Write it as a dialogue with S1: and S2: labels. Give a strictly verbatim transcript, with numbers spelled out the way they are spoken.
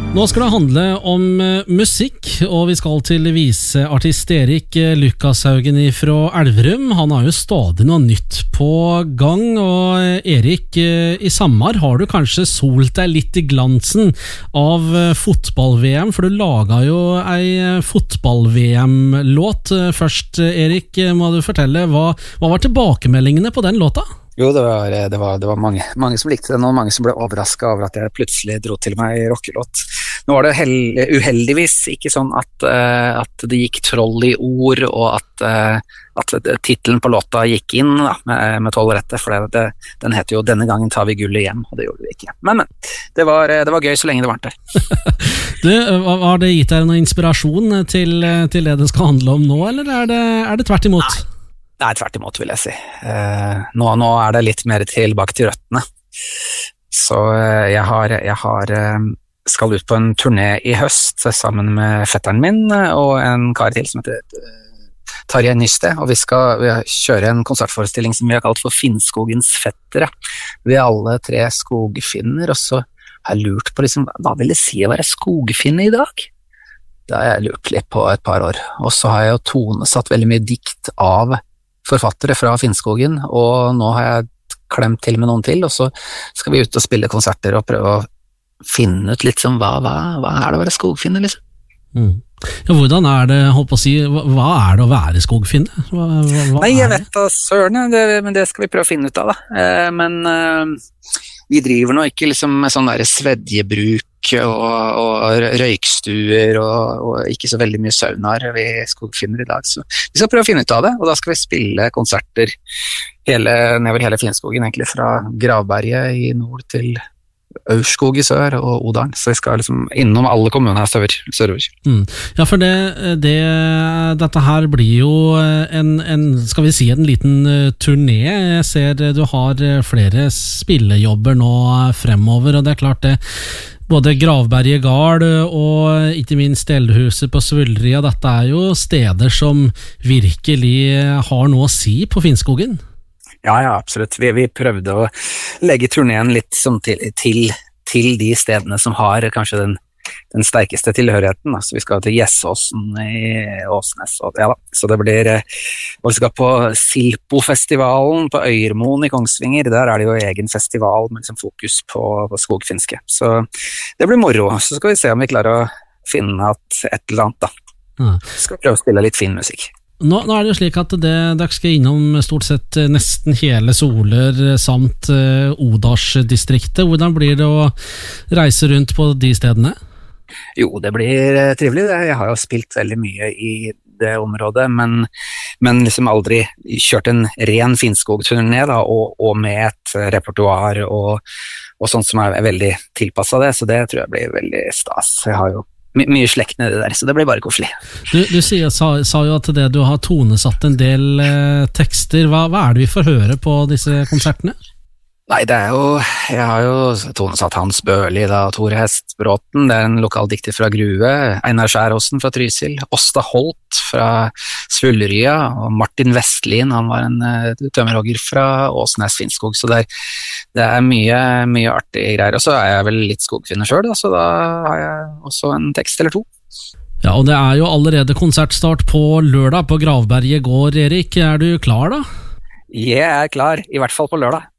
S1: Nå skal det handle om musikk, og vi skal til viseartist Erik Lukkashaugen fra Elverum. Han har jo stadig noe nytt på gang, og Erik, i sommer har du kanskje solt deg litt i glansen av fotball-V M, for du laget jo ei fotball-V M-låt. Først, Erik, må du fortelle, hva, hva var tilbakemeldingene på den låta?
S2: Jo, det var, det var, det var mange, mange som likte den, og mange som ble overrasket over at jeg plutselig dro til meg rockelåt. Nå var det hell, uheldigvis ikke sånn at, uh, at det gikk troll i ord, og at, uh, at titelen på låta gikk inn da, med, med tolv rette, for det, det, den heter jo «Denne gangen tar vi gullet hjem», og det gjorde vi ikke. Men, men, det var, det var gøy så lenge det var der.
S1: Du, har det gitt deg noen inspirasjon til, til det det skal handle om nå, eller er det, er det tvert imot?
S2: Nei. Nei, tvert imot vil jeg si. Eh, nå, nå er det litt mer tilbake til røttene. Så eh, jeg, har, jeg har, eh, skal ut på en turné i høst sammen med fetteren min og en kar til som heter eh, Tarjei Nysted, og vi skal vi kjøre en konsertforestilling som vi har kalt for Finnskogens fettere. Vi er alle tre skogfinner, og så har jeg lurt på liksom, hva vil det si å være skogfinne i dag? Det har jeg lurt litt på et par år, og så har jeg jo tonesatt veldig mye dikt av forfattere fra Finnskogen, og nå har jeg klemt til med noen til, og så skal vi ut og spille konserter og prøve å finne ut litt som hva, hva, hva er det å være skogfinne, liksom?
S1: Mm. Ja, hvordan er det, holdt på å si, hva, hva er det å være skogfinne? Hva, hva, hva
S2: Nei, jeg vet da, søren, det, men det skal vi prøve å finne ut av da. Eh, men eh, vi driver nå ikke liksom med sånn der svedjebruk og, og røykstuer og, og ikke så veldig mye saunaer vi skogfinner i dag, så vi skal prøve å finne ut av det, og da skal vi spille konserter hele, nedover hele Finnskogen, egentlig fra Gravberget i nord til Aurskog i sør og Odalen, så vi skal liksom innom alle kommunene her sørover. sørover.
S1: Mm. Ja, for det, det, dette her blir jo en, en, skal vi si en liten turné. Jeg ser du har flere spillejobber nå fremover, og det er klart det, både Gravberget Gard og ikke minst Eldhuset på Svulria, dette er jo steder som virkelig har noe å si på Finnskogen.
S2: Ja, ja, absolutt. Vi, vi prøvde å legge turneen litt som til, til, til de stedene som har kanskje den, den sterkeste tilhørigheten. Altså, vi skal til Gjessåsen i Åsnes, og, ja, så det blir, og vi skal på Silpo-festivalen på Øyermoen i Kongsvinger. Der er det jo egen festival med liksom fokus på, på skogfinske. Så det blir moro. Så skal vi se om vi klarer å finne et, et eller annet da. Ja. Skal prøve å spille litt fin musikk.
S1: Nå, nå er det jo slik at det, dere skal innom stort sett nesten hele Soler samt uh, Odalsdistriktet. Hvordan blir det å reise rundt på de stedene?
S2: Jo, det blir trivelig. Jeg har jo spilt veldig mye i det området, men, men liksom aldri kjørt en ren Finnskog-turné da, og, og med et repertoar og, og sånt som er veldig tilpasset det, så det tror jeg blir veldig stas. Jeg har jo My, mye slekt nede der, så det blir bare koselig.
S1: Du, du sier, sa, sa jo at det, du har tonesatt en del eh, tekster. Hva, hva er det vi får høre på disse konsertene?
S2: Nei, det er jo, jeg har jo tonesatt Hans Børli da, Tore Hestbråten, det er en lokal dikter fra Grue, Einar Skjæråsen fra Trysil, Åsta Holt fra Svulrya, og Martin Vestlin, han var en uh, tømmerhogger fra Åsnes Finnskog, så det er, det er mye, mye artig greier, og så er jeg vel litt skogfinner selv, da, så da har jeg også en tekst eller to.
S1: Ja, og det er jo allerede konsertstart på lørdag på Gravberget gård, Erik, er du klar da?
S2: Jeg er klar, i hvert fall på lørdag.